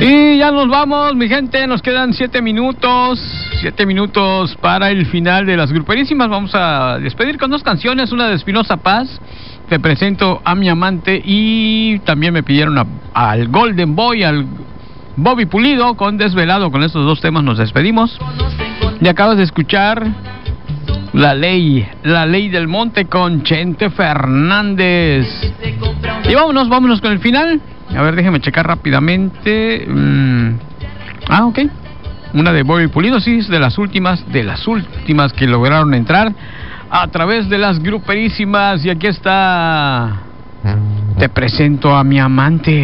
Y ya nos vamos, mi gente, nos quedan 7 minutos. 7 minutos para el final de las gruperísimas. Vamos a despedir con 2 canciones, una de Espinoza Paz, Te presento a mi amante, y también me pidieron al Golden Boy, al Bobby Pulido, con Desvelado. Con estos 2 temas nos despedimos. Y acabas de escuchar La Ley del Monte con Chente Fernández. Y vámonos con el final. A ver, déjeme checar rápidamente. Ok. Una de Bobby Pulido, sí, es de las últimas que lograron entrar a través de las gruperísimas. Y aquí está Te presento a mi amante.